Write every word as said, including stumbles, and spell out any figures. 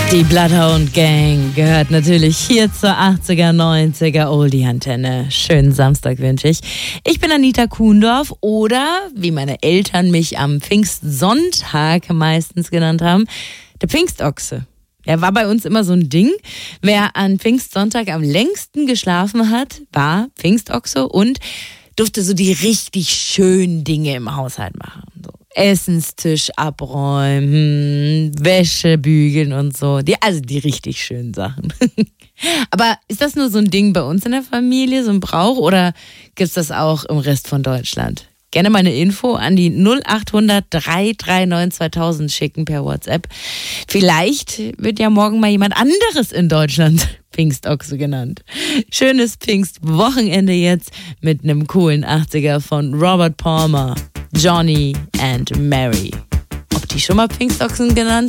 Die Bloodhound Gang gehört natürlich hier zur achtziger, neunziger Oldie-Antenne. Schönen Samstag wünsche ich. Ich bin Anita Kuhndorf oder, wie meine Eltern mich am Pfingstsonntag meistens genannt haben, der Pfingstochse. Er war bei uns immer so ein Ding. Wer an Pfingstsonntag am längsten geschlafen hat, war Pfingstochse und durfte so die richtig schönen Dinge im Haushalt machen. So Essenstisch abräumen, Wäsche bügeln und so. Die, also die richtig schönen Sachen. Aber ist das nur so ein Ding bei uns in der Familie, so ein Brauch, oder gibt's das auch im Rest von Deutschland? Gerne mal eine Info an die null acht hundert, drei drei neun, zweitausend schicken per WhatsApp. Vielleicht wird ja morgen mal jemand anderes in Deutschland Pfingstochse genannt. Schönes Pfingstwochenende jetzt mit einem coolen achtziger von Robert Palmer, Johnny and Mary. Ob die schon mal Pfingstochsen genannt